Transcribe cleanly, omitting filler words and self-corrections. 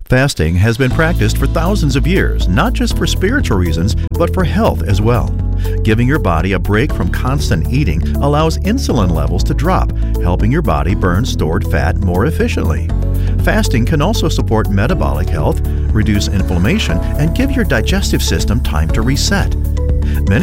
Fasting has been practiced for thousands of years, not just for spiritual reasons, but for health as well. Giving your body a break from constant eating allows insulin levels to drop, helping your body burn stored fat more efficiently. Fasting can also support metabolic health, reduce inflammation, and give your digestive system time to reset. Many